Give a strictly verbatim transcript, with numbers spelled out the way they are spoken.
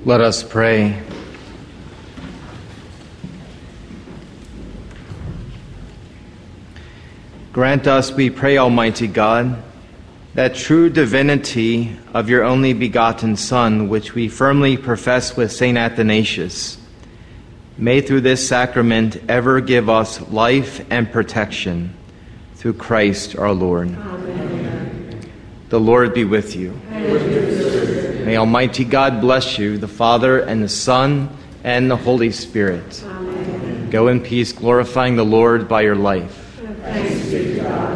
Let us pray. Grant us, we pray, Almighty God, that true divinity of your only begotten Son, which we firmly profess with Saint Athanasius, may through this sacrament ever give us life and protection. Through Christ our Lord. Amen. The Lord be with you. And with your spirit. May Almighty God bless you, the Father and the Son and the Holy Spirit. Amen. Go in peace, glorifying the Lord by your life. Thanks